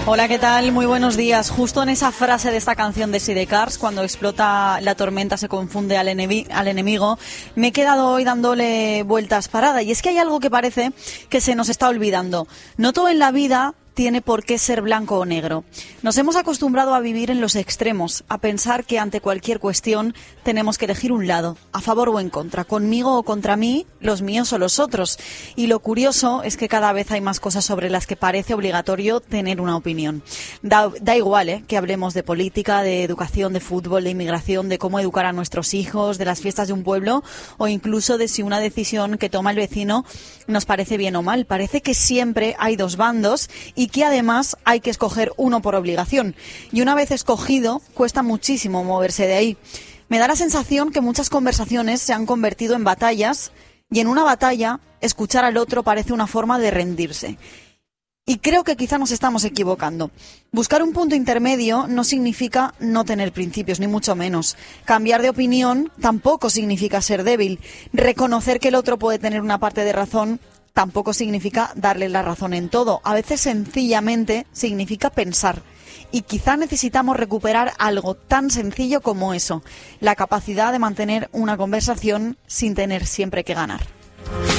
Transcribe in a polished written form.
Hola, ¿qué tal? Muy buenos días. Justo en esa frase de esta canción de Sidecars, cuando explota la tormenta se confunde al enemigo, me he quedado hoy dándole vueltas parada. Y es que hay algo que parece que se nos está olvidando. No todo en la vida tiene por qué ser blanco o negro. Nos hemos acostumbrado a vivir en los extremos, a pensar que ante cualquier cuestión tenemos que elegir un lado, a favor o en contra, conmigo o contra mí, los míos o los otros. Y lo curioso es que cada vez hay más cosas sobre las que parece obligatorio tener una opinión. Da igual, que hablemos de política, de educación, de fútbol, de inmigración, de cómo educar a nuestros hijos, de las fiestas de un pueblo o incluso de si una decisión que toma el vecino nos parece bien o mal. Parece que siempre hay dos bandos y que además hay que escoger uno por obligación. Y una vez escogido, cuesta muchísimo moverse de ahí. Me da la sensación que muchas conversaciones se han convertido en batallas y en una batalla, escuchar al otro parece una forma de rendirse. Y creo que quizá nos estamos equivocando. Buscar un punto intermedio no significa no tener principios, ni mucho menos. Cambiar de opinión tampoco significa ser débil. Reconocer que el otro puede tener una parte de razón tampoco significa darle la razón en todo. A veces sencillamente significa pensar. Y quizá necesitamos recuperar algo tan sencillo como eso, la capacidad de mantener una conversación sin tener siempre que ganar.